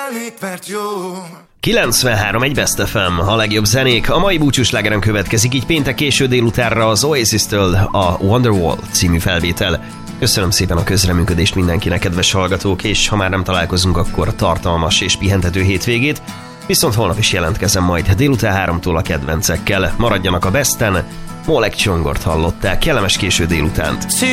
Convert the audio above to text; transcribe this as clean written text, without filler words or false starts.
elég, mert jó. 93 egy Best FM, a legjobb zenék. A mai búcsúslágeren következik így péntek késő délutánra az Oasis-től a Wonderwall című felvétel. Köszönöm szépen a közreműködést mindenkinek, kedves hallgatók, és ha már nem találkozunk, akkor tartalmas és pihentető hétvégét. Viszont holnap is jelentkezem majd délután 3-tól a kedvencekkel. Maradjanak a Besten, Molek Csongort hallották. Kellemes késő délutánt.